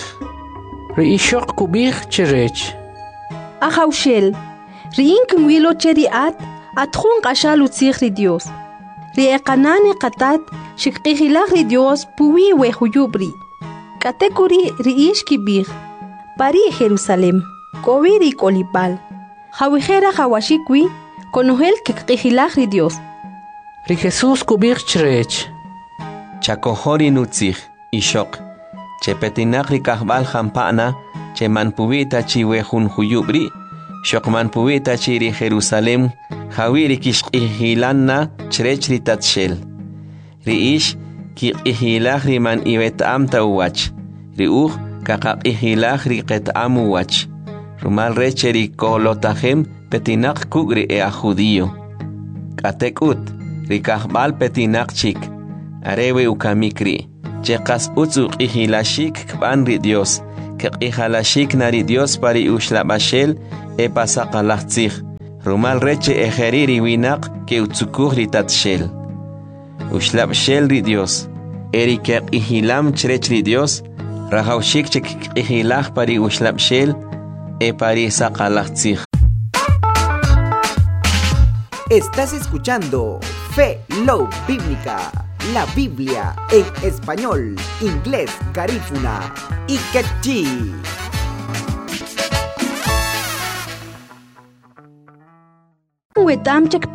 Speaker 9: Ri ishok kubich chrech.
Speaker 15: Ahaushel. Riin kumwilo cheri atjun qashal utzig ri Dios. Ri eqanane qatat shikqihilach ri Dios puwi we huyubri. Katekuri riish kibir. Pari Jerusalem. Koviri kolipal. Jawijera jawashikwi. Konohel kikijilach ri Dios.
Speaker 9: Ri Jesús kubich chrech.
Speaker 3: Chakohori nutzig. Ishok. Chepetinach ri kahbal jampana. Che manpuita chiwe hun huyubri. Shok manpuita chiri Jerusalem. Jawiri kishkihilanna chrech ri tatshel. Riish. Kikihilach ri man iwet amta uwach. Ri kakakihilach ri qet amuwach. Rumal recheri kolotahem petinak kugri ea judío. Katekut, rikahbal petinak chik, arewe ukamikri, chekas utzuk ihilashik kban ri Dios, kek ihalashik nari Dios pari ushlabashel e pasakalachtzich, rumal reche ejeriri winak ke utzukuh ritatshel. Ushlabshel ri Dios, eri kek ihilam chrech ri Dios, rahaushik chek ihilach pari ushlabshel e pari sakalachtzich.
Speaker 16: Estás escuchando Fe Love Bíblica, la Biblia en español, inglés, garífuna y quechí.
Speaker 15: Wetam